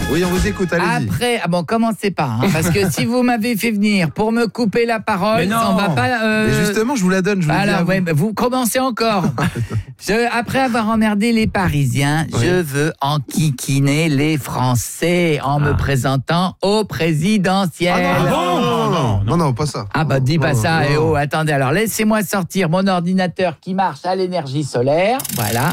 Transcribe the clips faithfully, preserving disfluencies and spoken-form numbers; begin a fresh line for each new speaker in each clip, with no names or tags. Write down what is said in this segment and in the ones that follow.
Oui, on vous écoute, allez-y.
Après, ah bon, commencez pas, hein, parce que si vous m'avez fait venir pour me couper la parole, on va pas... Euh...
Mais justement, je vous la donne, je vous le dis.
Alors,
à vous.
ouais, vous commencez encore. je, après avoir emmerdé les Parisiens, oui. je veux enquiquiner les Français en ah. me présentant au présidentiel.
Ah non, non, non, non, non, non, pas ça.
Ah bah dis
non,
pas
non,
ça,
non.
et oh, attendez, alors laissez-moi sortir mon ordinateur qui marche à l'énergie solaire, voilà.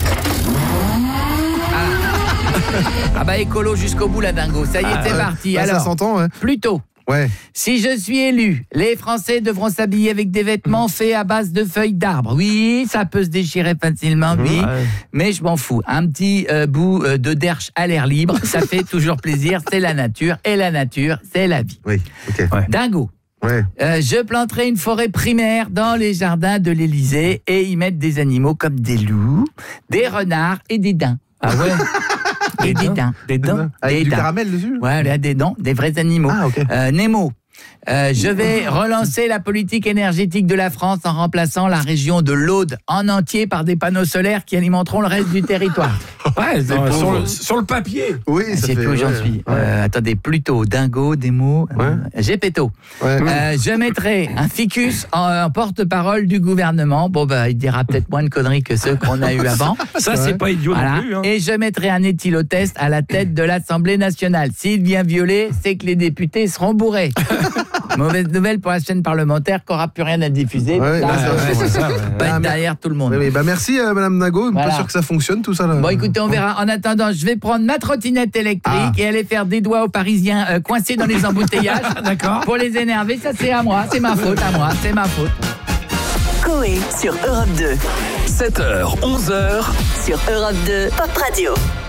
Ah bah écolo jusqu'au bout la dingo, ça y est, ah, c'est euh, parti.
Bah,
alors,
ça s'entend, ouais.
Plutôt.
Ouais.
Si je suis élu, les Français devront s'habiller avec des vêtements faits à base de feuilles d'arbres. Oui, ça peut se déchirer facilement, oui, ouais. mais je m'en fous. Un petit euh, bout euh, de derche à l'air libre, ça fait toujours plaisir, c'est la nature, et la nature, c'est la vie.
Oui, ok.
Ouais. Dingo.
Ouais.
Euh, je planterai une forêt primaire dans les jardins de l'Élysée et y mettre des animaux comme des loups, des renards et des daims.
Ah ouais.
Des daims.
Des daims. Avec
des
du
daims.
caramel dessus.
Ouais, là, des dents, des vrais animaux.
Ah, ok.
Euh, Nemo. Euh, je vais relancer la politique énergétique de la France en remplaçant la région de l'Aude en entier par des panneaux solaires qui alimenteront le reste du territoire.
Ouais, non, sur, le, sur le papier.
Oui, ça
c'est
fait,
tout où j'en
ouais,
suis.
Ouais.
Euh, attendez, plutôt dingo, des mots.
Ouais.
Euh, Gepetto.
Ouais.
Euh, je mettrai un ficus en, en porte-parole du gouvernement. Bon, bah, il dira peut-être moins de conneries que ceux qu'on a eu avant.
Ça, c'est pas idiot
voilà.
non plus. Hein.
Et je mettrai un éthylotest à la tête de l'Assemblée nationale. S'il vient violer, c'est que les députés seront bourrés. Mauvaise nouvelle pour la chaîne parlementaire qui n'aura plus rien à diffuser.
Ouais,
là,
bah,
euh,
ouais,
ouais,
ça, ouais.
pas
Ah,
être derrière tout le monde.
Oui, oui. Bah, merci euh, Madame Nago.
Voilà.
Pas sûr que ça fonctionne tout ça là.
Bon, écoutez, on verra. En attendant, je vais prendre ma trottinette électrique ah. et aller faire des doigts aux Parisiens euh, coincés dans les embouteillages. D'accord. Pour les énerver, ça c'est à moi, c'est ma faute, à moi, c'est ma faute.
Coé sur Europe deux.
sept heures, onze heures
sur Europe deux Pop Radio.